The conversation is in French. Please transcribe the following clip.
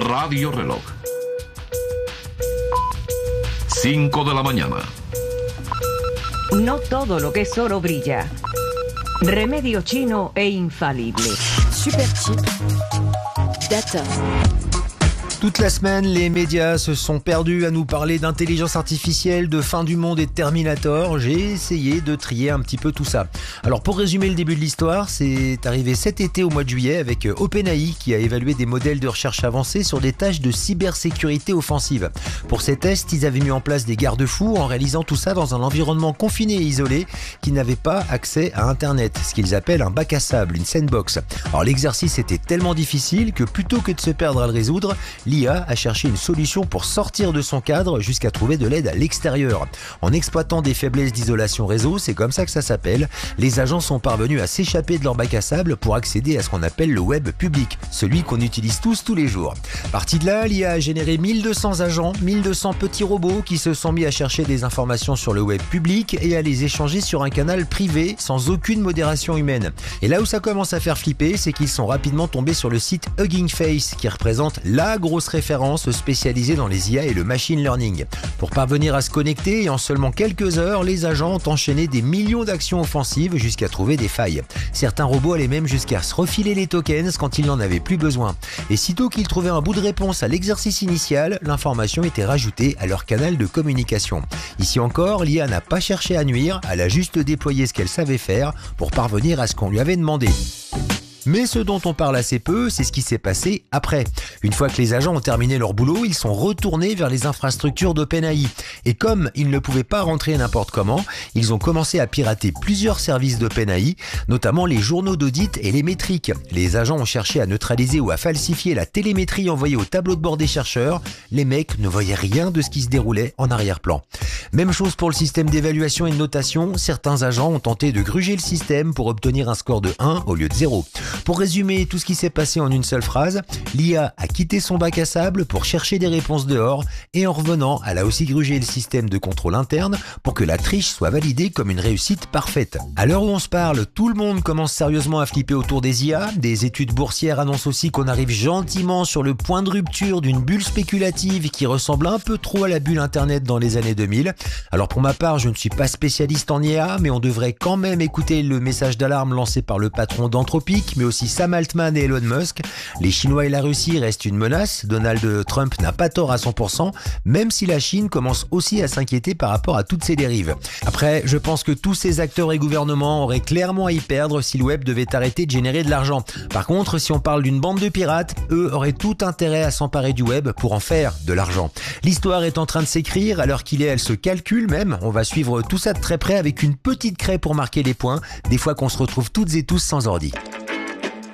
Radio Reloj. 5 de la mañana. No todo lo que es oro brilla. Remedio chino e infalible. Super Chip. Data. Toute la semaine, les médias se sont perdus à nous parler d'intelligence artificielle, de fin du monde et de Terminator. J'ai essayé de trier un petit peu tout ça. Alors pour résumer le début de l'histoire, c'est arrivé cet été au mois de juillet avec OpenAI qui a évalué des modèles de recherche avancés sur des tâches de cybersécurité offensive. Pour ces tests, ils avaient mis en place des garde-fous en réalisant tout ça dans un environnement confiné et isolé qui n'avait pas accès à Internet, ce qu'ils appellent un bac à sable, une sandbox. Alors l'exercice était tellement difficile que plutôt que de se perdre à le résoudre, l'IA a cherché une solution pour sortir de son cadre jusqu'à trouver de l'aide à l'extérieur. En exploitant des faiblesses d'isolation réseau, c'est comme ça que ça s'appelle, les agents sont parvenus à s'échapper de leur bac à sable pour accéder à ce qu'on appelle le web public, celui qu'on utilise tous les jours. Parti de là, l'IA a généré 1200 agents, 1200 petits robots qui se sont mis à chercher des informations sur le web public et à les échanger sur un canal privé sans aucune modération humaine. Et là où ça commence à faire flipper, c'est qu'ils sont rapidement tombés sur le site Hugging Face qui représente la grosse référence spécialisée dans les IA et le machine learning. Pour parvenir à se connecter, et en seulement quelques heures, les agents ont enchaîné des millions d'actions offensives jusqu'à trouver des failles. Certains robots allaient même jusqu'à se refiler les tokens quand ils n'en avaient plus besoin. Et sitôt qu'ils trouvaient un bout de réponse à l'exercice initial, l'information était rajoutée à leur canal de communication. Ici encore, l'IA n'a pas cherché à nuire, elle a juste déployé ce qu'elle savait faire pour parvenir à ce qu'on lui avait demandé. Mais ce dont on parle assez peu, c'est ce qui s'est passé après. Une fois que les agents ont terminé leur boulot, ils sont retournés vers les infrastructures d'OpenAI. Et comme ils ne pouvaient pas rentrer n'importe comment, ils ont commencé à pirater plusieurs services d'OpenAI, notamment les journaux d'audit et les métriques. Les agents ont cherché à neutraliser ou à falsifier la télémétrie envoyée au tableau de bord des chercheurs. Les mecs ne voyaient rien de ce qui se déroulait en arrière-plan. Même chose pour le système d'évaluation et de notation, certains agents ont tenté de gruger le système pour obtenir un score de 1 au lieu de 0. Pour résumer tout ce qui s'est passé en une seule phrase, l'IA a quitté son bac à sable pour chercher des réponses dehors et en revenant, elle a aussi grugé le système de contrôle interne pour que la triche soit validée comme une réussite parfaite. À l'heure où on se parle, tout le monde commence sérieusement à flipper autour des IA. Des études boursières annoncent aussi qu'on arrive gentiment sur le point de rupture d'une bulle spéculative qui ressemble un peu trop à la bulle Internet dans les années 2000. Alors pour ma part, je ne suis pas spécialiste en IA, mais on devrait quand même écouter le message d'alarme lancé par le patron d'Anthropic, mais aussi Sam Altman et Elon Musk. Les Chinois et la Russie restent une menace. Donald Trump n'a pas tort à 100%, même si la Chine commence aussi à s'inquiéter par rapport à toutes ces dérives. Après, je pense que tous ces acteurs et gouvernements auraient clairement à y perdre si le web devait arrêter de générer de l'argent. Par contre, si on parle d'une bande de pirates, eux auraient tout intérêt à s'emparer du web pour en faire de l'argent. L'histoire est en train de s'écrire, à l'heure qu'il est, elle se calcule même. On va suivre tout ça de très près avec une petite craie pour marquer les points, des fois qu'on se retrouve toutes et tous sans ordi.